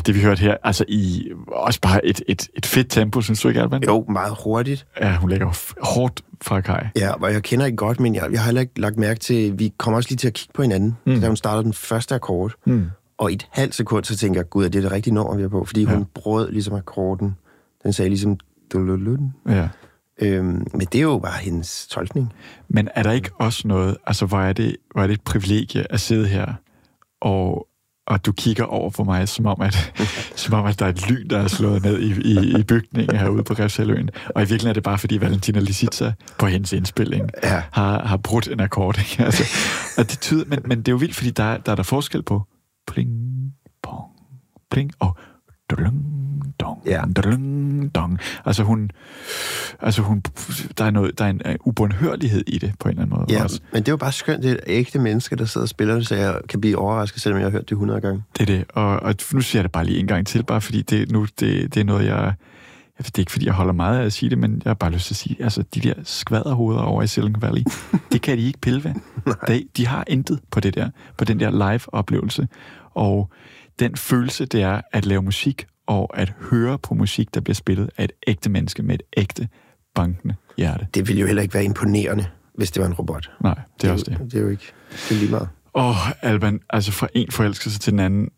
det vi hørte her, altså i også bare et fedt tempo, synes du ikke, Alban? Jo, meget hurtigt. Ja, hun lægger hårdt fra Kai. Ja, og jeg kender ikke godt, men jeg har heller ikke lagt mærke til, vi kommer også lige til at kigge på hinanden, da hun starter den første akkord. Og i et halvt sekund, så tænker jeg, gud, er det det rigtige nummer, vi er på? Fordi hun brød ligesom akkorden. Den sagde ligesom... Ja. Men det er jo bare hendes tolkning. Men er der ikke også noget, altså hvor er det et privilegie at sidde her, og du kigger over på mig, som om at der er et lyn, der er slået ned i bygningen herude på Refshaleøen. Og i virkeligheden er det bare, fordi Valentina Lisitsa på hendes indspilling har brudt en akkord. Ikke? Altså, og det tyder, men det er jo vildt, fordi der er forskel på pling, pong, pling og dong, dong. Altså hun, der er en ubundhørlighed i det, på en eller anden måde. Ja, også. men det er jo bare skønt, det er ægte mennesker, der sidder og spiller, så jeg kan blive overrasket, selvom jeg har hørt det 100 gange. Det er det, og nu siger jeg det bare lige en gang til, bare fordi det er noget, jeg ved det ikke, fordi jeg holder meget af at sige det, men jeg har bare lyst til at sige, altså de der skvaderhoveder over i Silicon Valley, det kan de ikke pille ved. De har intet på det der, på den der live-oplevelse, og den følelse, det er at lave musik, og at høre på musik, der bliver spillet af et ægte menneske med et ægte bankende hjerte. Det ville jo heller ikke være imponerende, hvis det var en robot. Nej, det er også det. Det er jo ikke. Det er lige meget. Alban, altså fra en forelskelse til den anden,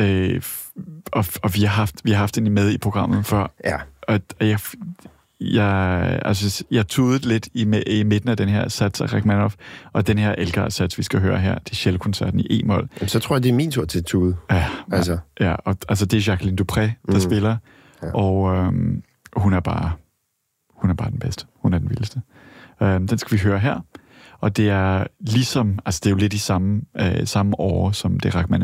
og vi har haft den med i programmet før. Ja. Og jeg tudede lidt i midten af den her sats af Rachmaninoff, og den her Elgar-sats, vi skal høre her, det er Shell-koncerten i E-mol. Så tror jeg, det er min tur til at tude. Ja, og altså det er Jacqueline Dupré, der spiller, og hun er bare den bedste. Hun er den vildeste. Den skal vi høre her, og det er ligesom, altså det er jo lidt i samme år, som det Rachmaninoff